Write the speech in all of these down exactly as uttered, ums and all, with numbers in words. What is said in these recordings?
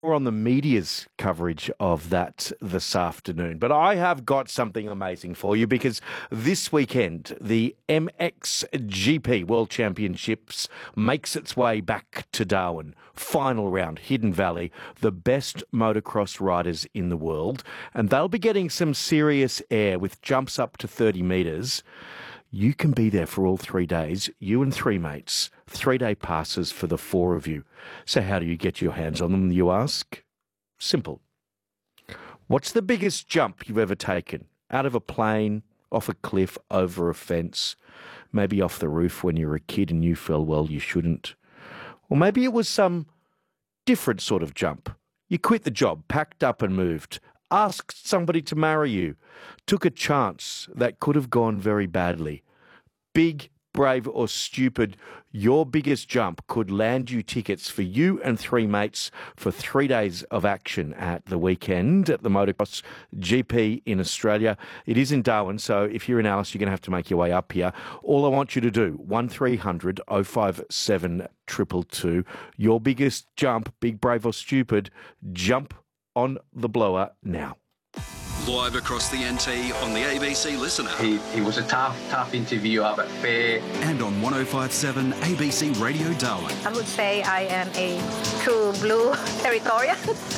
More on the media's coverage of that this afternoon. But I have got something amazing for you because this weekend, the M X G P World Championships makes its way back to Darwin. Final round, Hidden Valley, the best motocross riders in the world. And they'll be getting some serious air with jumps up to thirty metres. You can be there for all three days, you and three mates, three-day passes for the four of you. So how do you get your hands on them, you ask? Simple. What's the biggest jump you've ever taken? Out of a plane, off a cliff, over a fence, maybe off the roof when you were a kid and you fell well you shouldn't. Or maybe it was some different sort of jump. You quit the job, packed up and moved, asked somebody to marry you, took a chance that could have gone very badly. Big, brave or stupid, your biggest jump could land you tickets for you and three mates for three days of action at the weekend at the Motocross G P in Australia. It is in Darwin, so if you're in Alice, you're going to have to make your way up here. All I want you to do, one three hundred oh five seven two two two. Your biggest jump, big, brave or stupid, jump on the blower now. Live across the N T on the A B C Listener. He, he was a tough, tough interviewer, but fair. And on one oh five point seven A B C Radio Darwin. I would say I am a true blue territorial.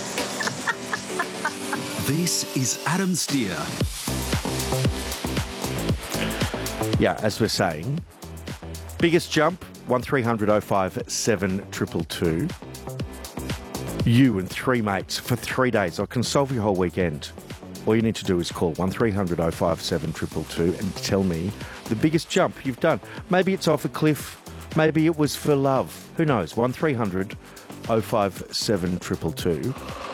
This is Adam Steer. Yeah, as we're saying, biggest jump, one three hundred oh five seven two two two. You and three mates for three days. I can solve your whole weekend. All you need to do is call one three hundred oh five seven two two two and tell me the biggest jump you've done. Maybe it's off a cliff. Maybe it was for love. Who knows? one three hundred oh five seven two two two.